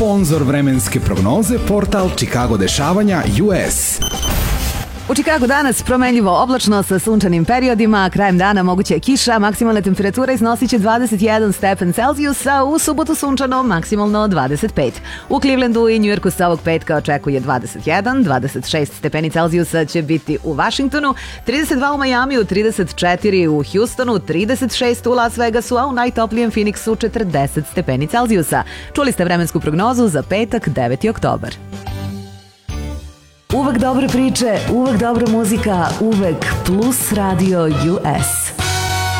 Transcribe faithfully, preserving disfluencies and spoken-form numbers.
Sponzor vremenske prognoze portal Chicago dešavanja U S. U Čikagu danas promenljivo oblačno sa sunčanim periodima, krajem dana moguća je kiša, maksimalna temperatura iznosit će dvadeset jedan stepen Celzijusa, u subotu sunčano, maksimalno dvadeset pet. U Clevelandu i Njujorku se ovog petka očekuje dvadeset jedan, dvadeset šest stepeni Celzijusa će biti u Vašingtonu, trideset dva u Majamiju, trideset četiri u Houstonu, trideset šest u Las Vegasu, a u najtoplijem Phoenixu četrdeset stepeni Celzijusa. Čuli ste vremensku prognozu za petak, deveti oktobar. Uvek dobre priče, uvek dobra muzika, uvek Plus Radio U S.